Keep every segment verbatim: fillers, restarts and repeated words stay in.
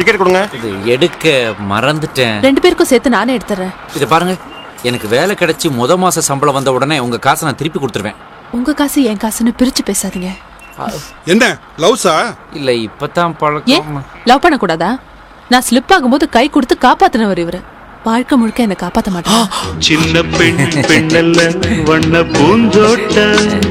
Ticket கொடுங்க. இது எடுக்க மறந்துட்டேன். ரெண்டு பேருக்கும் சேர்த்து நானே எடுத்துறேன். இது பாருங்க, எனக்கு வேலை கிடைச்சி முத மாச சம்பளம் வந்த உடனே உங்க காசை நான் திருப்பி கொடுத்துருவேன். உங்க காசு என் காசுன்னு பிரிச்சு பேசாதீங்க. என்ன லவ்ஸா? இல்ல இப்பதான் ஏன் பழக்கம். லவ் பண்ண கூடாதா? நான் ஸ்லிப் ஆகும்போது கை கொடுத்து காப்பாத்தினவர் இவரு. வாழ்க்கை முழுக்க என்ன காப்பாத்த மாட்டேன். சின்ன பெண் பெண்ணல்ல வண்ண பூந்தோட்டம்.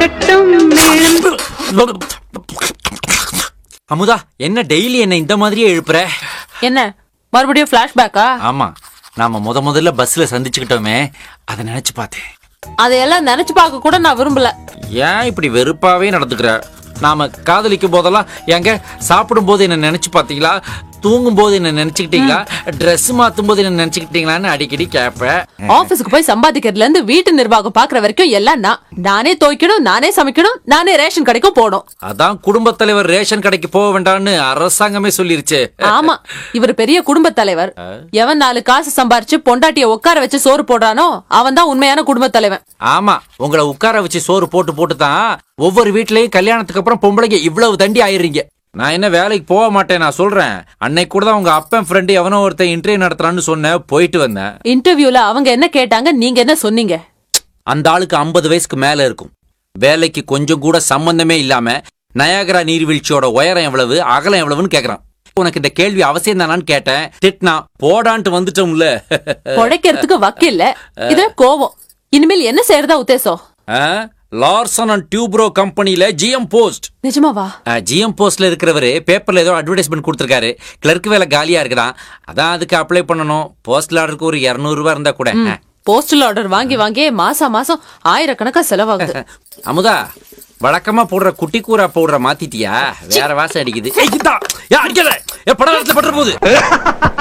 அமுதா, என்ன டெய்லி என்ன இந்த மாதிரியே எழுப்புற? என்ன மறுபடியும் பிளாஷ்பேக்கா? ஆமா, நாம முத முதல்ல பஸ்ல சந்திச்சுக்கிட்டோமே, அதை நினைச்சு பார்த்தேன். அதையெல்லாம் நினைச்சு பார்க்க கூட நான் விரும்பல. ஏன் இப்படி வெறுப்பாவே நடந்துக்கிற? நாம காதலிக்கும் போதெல்லாம் எங்க சாப்பிடும் போது என்ன நினைச்சு பாத்தீங்களா, தூங்கும் போது என்ன நினைச்சுக்கிட்டீங்களா, ட்ரெஸ் மாத்தும் போது என்ன நினைச்சுக்கிட்டீங்களான்னு அடிக்கடி கேப்பேன். ஆபீஸ்க்கு போய் சம்பாதிக்கிறதுல இருந்து வீட்டு நிர்வாகம் பாக்குற வரைக்கும் எல்லாம் நான். நானே துவைக்கணும், நானே சமைக்கணும், நானே ரேஷன் கடைக்கும் போகணும். அதான் குடும்பத் தலைவர் ரேஷன் கடைக்கு போக வேண்டாம்னு அரசாங்கமே சொல்லிருச்சு. ஆமா, இவர் பெரிய குடும்ப தலைவர். எவன் நாலு காசு சம்பாரிச்சு பொண்டாட்டிய உட்கார வச்சு சோறு போடுறானோ அவன் தான் உண்மையான குடும்ப தலைவன். ஆமா, உங்களை உட்கார வச்சு சோறு போட்டு போட்டு தான் ஒவ்வொரு வீட்லயும் கல்யாணத்துக்கு அப்புறம் பொம்பளைங்க இவ்வளவு தண்டி ஆயிடுறீங்க. நான் என்ன வேலைக்கு போக மாட்டேன் நான் சொல்றேன். அன்னைக்கு கூட தான் உங்க அப்பன் ஃப்ரெண்டு எவனோ ஒருத்தன் இன்டர்வியூ நடத்துறான்னு சொன்ன, போயிட்டு வந்தேன். இன்டர்வியூல அவங்க என்ன கேட்டாங்க, நீங்க என்ன சொன்னீங்க? அந்த ஆளுக்கு ஐம்பது வயசுக்கு மேல இருக்கும், வேலைக்கு கொஞ்சம் கூட சம்பந்தமே இல்லாம நயாகரா நீர்வீழ்ச்சியோட உயரம் எவ்வளவு, அகலம் எவ்வளவுன்னு கேக்குறான். உனக்கு இந்த கேள்வி அவசியம் தானான்னு கேட்டேன். திட்னா போடான்ட்டு வந்துட்டோம்ல. பொழைக்கிறதுக்கு வக்கில்ல, இதுல கோவம். இனிமேல் என்ன செய்யறதா உத்தேசம்? லார்சன் அண்ட் டியூப்ரோ கம்பெனில ஜிஎம் போஸ்ட். நிஜமாவா? ஜிஎம் போஸ்ட்ல இருக்கிறவரு பேப்பர்ல ஏதோ அட்வர்டைஸ்மெண்ட் கொடுத்திருக்காரு. கிளர்க் வேலை காலியா இருக்குதான், அதான் அதுக்கு அப்ளை பண்ணணும். போஸ்டல் ஆர்டருக்கு ஒரு இருநூறு ரூபாய் இருந்தா கூட. போஸ்டல் ஆர்டர் வாங்கி வாங்கி மாசம் மாசம் ஆயிரக்கணக்கா செலவாகுது. அமுதா, வழக்கமா போடுற குட்டி கூரா போடுற மாத்திட்டியா? வேற வாசம் அடிக்குது.